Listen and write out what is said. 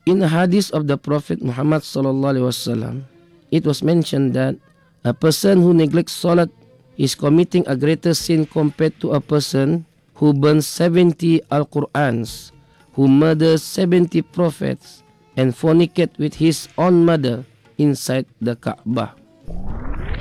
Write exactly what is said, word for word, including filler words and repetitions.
In the hadith of the Prophet Muhammad sallallahu alaihi wasallam, it was mentioned that a person who neglects salat is committing a greater sin compared to a person who burns seventy Al-Qur'ans, who murders seventy prophets, and fornicate with his own mother inside the Kaabah.